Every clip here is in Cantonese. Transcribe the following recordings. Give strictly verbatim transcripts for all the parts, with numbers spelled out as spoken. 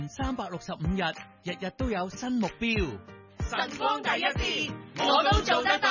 三百六十五日，日日都有新目標。 晨光第一線，我都做得到。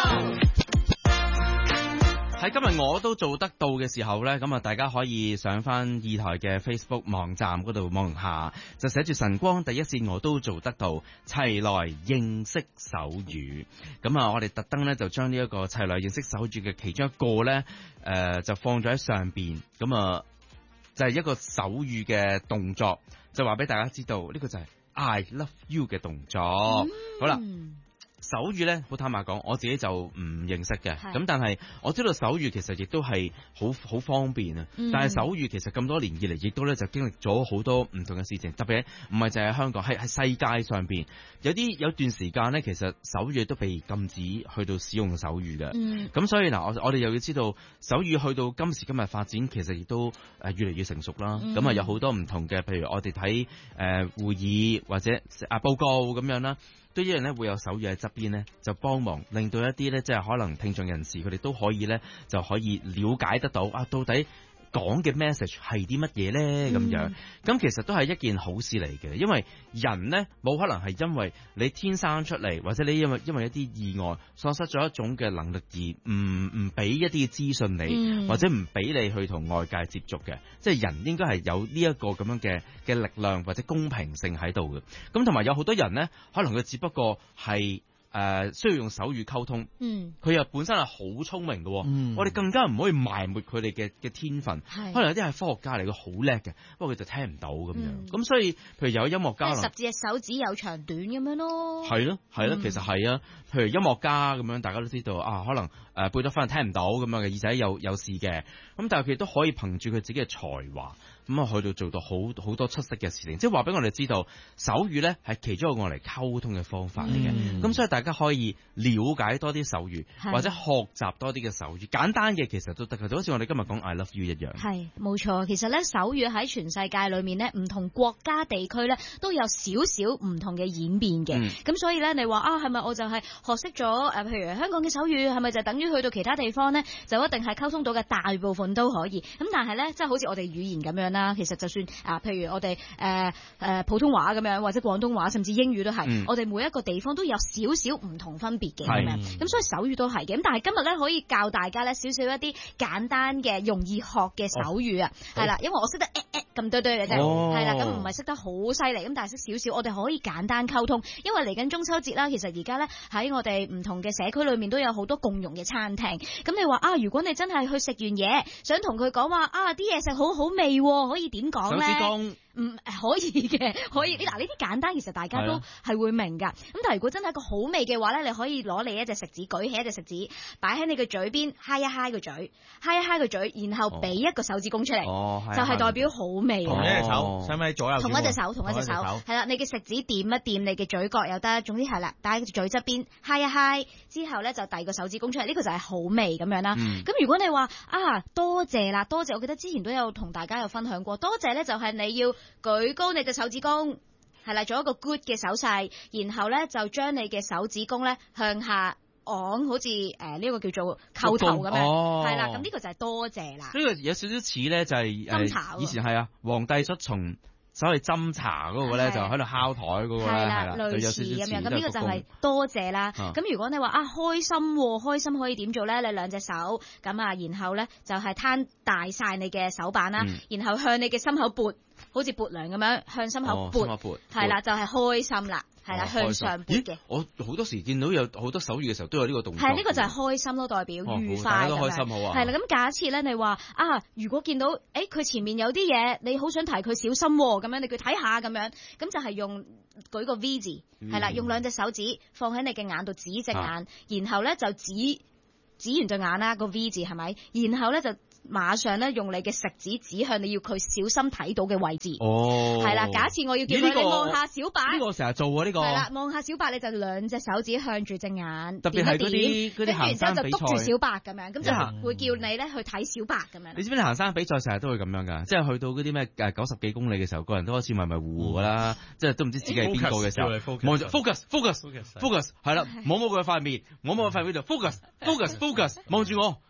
喺今日我都做得到嘅時候呢，咁啊大家可以上翻二台嘅 Facebook 網站嗰度望下，就寫住晨光第一線我都做得到，齊來認識手語。咁啊，我哋特登呢，就將呢一個齊來認識手語嘅其中一個呢，誒、呃、就放咗喺上邊。咁啊就係、是、一個手語嘅動作，就話俾大家知道呢、這個就係 I love you 嘅動作。嗯、好啦。手語咧，好坦白講，我自己就唔認識嘅。咁但係我知道手語其實亦都係好好方便啊。嗯、但係手語其實咁多年以嚟，亦都咧就經歷咗好多唔同嘅事情。特別唔係淨係香港，係喺世界上邊有啲有段時間咧，其實手語都被禁止去到使用手語嘅。咁、嗯、所以嗱，我我哋又要知道手語去到今時今日發展，其實亦都誒越嚟越成熟啦。咁啊、嗯、有好多唔同嘅，譬如我哋睇誒會議或者啊報告咁樣啦。都一樣咧，會有手語喺側邊咧，就幫忙令到一啲咧，即係可能聽障人士佢哋都可以咧，就可以了解得到啊，到底講嘅 message 係啲乜嘢咧？咁、嗯、樣，咁其實都係一件好事嚟嘅，因為人咧冇可能係因為你天生出嚟，或者你因為因為一啲意外喪失咗一種嘅能力而唔唔俾一啲資訊你，嗯、或者唔俾你去同外界接觸嘅，即係人應該係有呢一個咁樣嘅嘅力量或者公平性喺度嘅。咁同埋有好多人咧，可能佢只不過係。誒、呃，需要用手語溝通，嗯，佢又本身係好聰明嘅，嗯，我哋更加唔可以埋沒佢哋嘅嘅天分，係，可能有啲係科學家嚟嘅，好叻嘅，不過佢就聽唔到咁樣，咁、嗯、所以，譬如有音樂家， 十隻手指有長短咁樣咯， 係咯，係咯，其實係啊，譬如音樂家咁樣，大家都知道啊，可能誒貝多芬聽唔到咁樣嘅耳仔有有事嘅，咁但係佢都可以憑住佢自己嘅才華。咁啊，去到做到好好多出色嘅事情，即係話俾我哋知道，手語咧係其中一個我嚟溝通嘅方法嚟嘅。咁、嗯、所以大家可以了解多啲手語，或者學習多啲嘅手語，簡單嘅其實都得嘅，就好似我哋今日講 I love you 一樣。係冇錯，其實咧手語喺全世界裏面咧，唔同國家地區咧都有少少唔同嘅演變嘅。咁、嗯、所以咧，你話啊，係咪我就係學識咗誒？譬如香港嘅手語，係咪就等於去到其他地方咧，就一定係溝通到嘅？大部分都可以。咁但係咧，即係好似我哋語言咁樣啦。其實就算啊，譬如我哋誒誒普通話咁樣，或者廣東話，甚至英語都係，嗯、我哋每一個地方都有少少唔同分別嘅咁樣。咁所以手語都係嘅。咁但係今日咧可以教大家咧少少一啲簡單嘅容易學嘅手語啊，係啦、哦，因為我識得誒誒咁多堆嘅啫，係啦，咁唔係識得好犀利，咁但係識少少，我哋可以簡單溝通。因為嚟緊中秋節啦，其實而家咧喺我哋唔同嘅社區裏面都有好多共用嘅餐廳。咁你話啊，如果你真係去食完嘢，想同佢講話啊，啲嘢食好好味，可以點講咧？唔可以嘅，可以。嗱呢啲簡單，其實大家都係會明㗎。咁但係如果真係一個好味嘅話咧，你可以攞你一隻食指，舉起一隻食指，擺喺你嘅嘴邊，揩一揩個嘴，揩一揩個嘴，然後俾一個手指公出嚟，哦、就係代表好味。 同一隻手，使唔使左右？ 同一隻手，同一隻手，係啦。你嘅食指掂一掂你嘅嘴角又得，總之係啦，擺喺嘴側邊，揩一揩之後咧就遞個手指公出嚟，呢、呢個就係好味咁樣啦。咁、嗯、如果你話啊多謝啦，多謝，我記得之前都有同大家有分享過，多謝咧就係你要舉高你隻手指公，係啦，做一個 good 嘅手勢，然後咧就將你嘅手指公咧向下昂，好似誒呢個叫做叩頭咁樣，係啦，咁呢個就係多謝啦。呢個有少少似咧，就係斟茶。 以前係啊，皇帝出從所謂斟茶嗰個咧，就喺度敲台嗰個咧，係啦， 類似咁樣。咁呢個就係多謝啦。咁、啊、如果你話啊開心，開心可以點做咧？你兩隻手咁啊，然後咧就係攤大晒你嘅手板啦，嗯、然後向你嘅心口撥。好似撥涼咁樣向心口撥，係啦、哦，就係、是、開心啦，係啦、哦，向上撥嘅。 我好多時見到有好多手語嘅時候都有呢個動作。係呢、 這個就係開心咯，代表愉快、哦、大家都開心好啊。係啦，咁假設咧，你話啊，如果見到誒佢前面有啲嘢，你好想提佢小心咁樣，你叫睇下咁樣，咁就係用舉個 V 字，係啦、嗯，用兩隻手指放喺你嘅眼度指隻眼，啊、然後咧就指指完隻眼啦，個 V 字係咪？然後咧就。馬上咧用你嘅食指指向你要佢小心睇到嘅位置。哦，係啦。假設我要叫佢、這個、你望下小白，呢、這個成日做啊呢、這個。係啦，望下小白你就兩隻手指向住隻眼， 特別係嗰啲嗰啲行山比賽， 跟住之後就督住小白咁樣，咁就會叫你咧去睇小白咁樣。 你知唔知行山比賽成日都會咁樣㗎？即係去到嗰啲咩誒九十幾公里嘅時候，個人都開始迷迷糊糊㗎啦，嗯、即係都唔知自己係邊個嘅時候。望住 focus focus focus 係啦，摸摸佢塊面，摸摸佢塊面度 focus focus focus 望住我。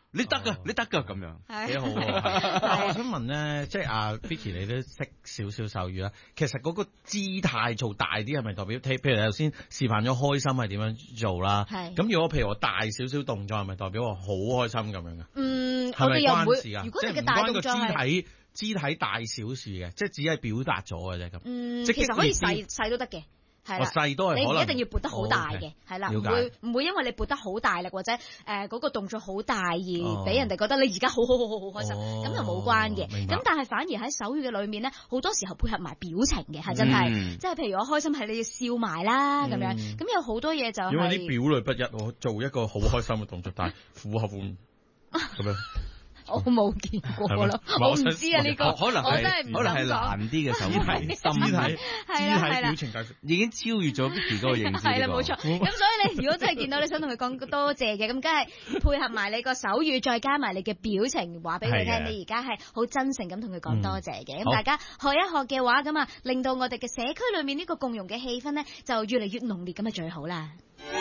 你得噶，你得噶咁樣， 幾好啊！但係我想問咧，即係阿 Vicky 你都識少少手語啦，其實嗰個姿態做大啲係咪代表？譬如你頭先示範咗開心係點樣做啦，咁如果譬如我大少少動作係咪代表我好開心咁樣嘅？ 嗯， 係咪關事㗎？ 啊？ 如果你嘅大動作係肢體大小事嘅，即係只係表達咗嘅啫咁。 嗯，其實可以細細都得嘅。係啦， 細都係你唔一定要撥得好大嘅，係啦，唔會唔會因為你撥得好大力或者誒嗰個動作好大而俾人哋覺得你而家好好好好好開心，咁就冇關嘅。咁但係反而喺手語嘅裏面咧，好多時候配合埋表情嘅，係真係，即係譬如我開心係你要笑埋啦咁樣，咁有好多嘢就係因為啲表裏不一，我做一個好開心嘅動作，但係符合咁樣。 我冇見過咯，我唔知啊呢個， 可能係可能係難啲嘅手語， 肢體肢體表情已經超越咗 Vicky 嗰個認知。 係啦，冇錯。咁所以你如果真係見到你想同佢講多謝嘅，咁梗係配合埋你個手語，再加埋你嘅表情，話俾佢聽，你而家係好真誠咁同佢講多謝嘅。咁大家學一學嘅話，咁啊令到我哋嘅社區裏面呢個共融嘅氣氛咧，就越嚟越濃烈，咁啊最好啦。